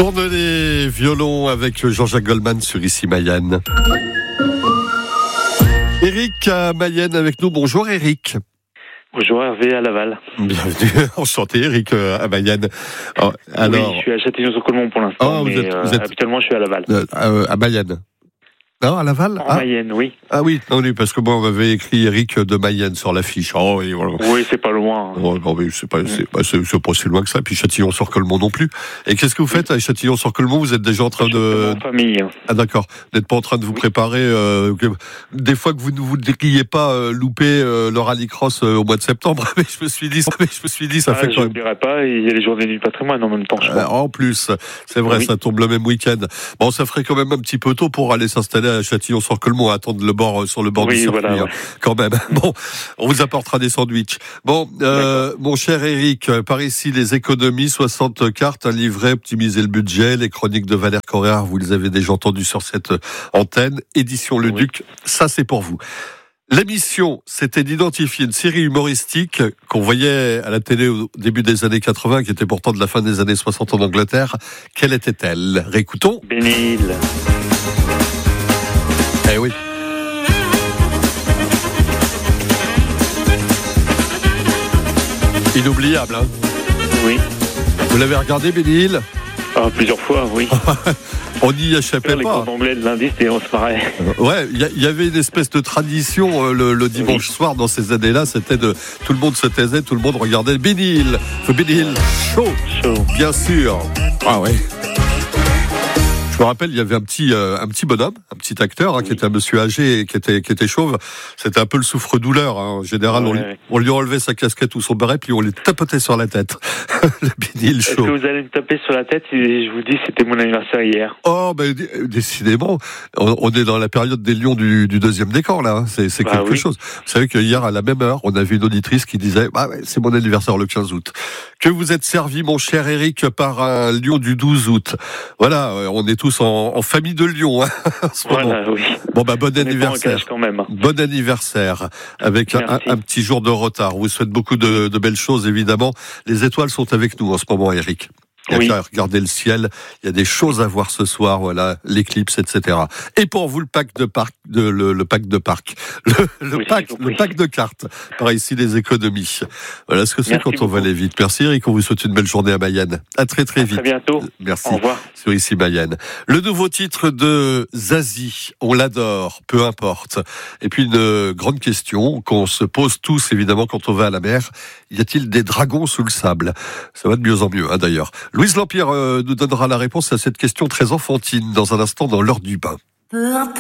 Tourne les violons avec Jean-Jacques Goldman sur Ici Mayenne. Eric à Mayenne avec nous. Bonjour Eric. Bonjour Hervé à Laval. Bienvenue, enchanté Eric à Mayenne. Alors... Oui, je suis à Châtillon-sur-Colmont pour l'instant, mais habituellement je suis à Laval. À Mayenne. Non, à Laval? Mayenne, oui. Ah oui, non, parce que moi, on m'avait écrit Eric de Mayenne sur l'affiche. Oh, oui, voilà. Oui, c'est pas loin. Oh, non, mais c'est pas si loin que ça. Puis Châtillon-sur-Colmont non plus. Et qu'est-ce que vous faites à Châtillon-sur-Colmont? Vous êtes déjà en train de... En famille. Ah d'accord. Vous n'êtes pas en train de vous préparer... Des fois que vous ne vous décriez pas louper le rallycross au mois de septembre. Mais je me suis dit, ça fait quand même... Je ne dirais pas, il y a les journées du patrimoine en même temps, je crois. En plus, c'est vrai, ça tombe le même week-end. Bon, ça ferait quand même un petit peu tôt pour aller s'installer à Châtillon-sur-Colmont, à attendre sur le bord du circuit, voilà, quand même. Bon, on vous apportera des sandwichs. Bon, mon cher Eric, par ici, les économies, 60 cartes, un livret, optimiser le budget, les chroniques de Valère Correa, vous les avez déjà entendues sur cette antenne, édition Le Duc, ça c'est pour vous. La mission, c'était d'identifier une série humoristique qu'on voyait à la télé au début des années 80, qui était pourtant de la fin des années 60 en Angleterre. Quelle était-elle? Réécoutons. Benny Hill. Eh oui. Inoubliable, hein? Oui. Vous l'avez regardé, Benny Hill? Plusieurs fois, oui. On n'y échappait pas. Les cours d'anglais de lundi, on se marrait. Ouais, il y avait une espèce de tradition le dimanche soir dans ces années-là, c'était tout le monde se taisait, tout le monde regardait Benny Hill. Benny Hill show, bien sûr. Ah ouais. Je me rappelle, il y avait un petit bonhomme, un petit acteur qui était un monsieur âgé et qui était chauve. C'était un peu le souffre-douleur. Hein. En général, on lui enlevait sa casquette ou son béret, puis on les tapotait sur la tête. Le Benny Hill show. Est-ce que vous allez me taper sur la tête si je vous dis c'était mon anniversaire hier? Oh, ben décidément, on est dans la période des lions du deuxième décan là. Hein. C'est quelque chose. Vous savez que hier à la même heure, on avait une auditrice qui disait c'est mon anniversaire le 15 août. Que vous êtes servi, mon cher Eric, par un lion du 12 août. Voilà, on est tous en famille de lions. Hein, voilà, oui. Bon bon anniversaire. Quand même. Bon anniversaire avec un petit jour de retard. On vous souhaite beaucoup de belles choses évidemment. Les étoiles sont avec nous en ce moment, Eric. Regardez le ciel, il y a des choses à voir ce soir, voilà, l'éclipse, etc. Et pour vous, le pack de cartes, par ici les économies. Voilà ce que c'est quand on va aller vite. Merci Eric, on vous souhaite une belle journée à Mayenne. À très vite. À bientôt. Merci. Au revoir. Sur Ici Mayenne. Le nouveau titre de Zazie, on l'adore, peu importe. Et puis une grande question qu'on se pose tous évidemment quand on va à la mer. Y a-t-il des dragons sous le sable? Ça va de mieux en mieux, d'ailleurs. Louise Lampire nous donnera la réponse à cette question très enfantine dans un instant dans l'heure du bain. Peu importe.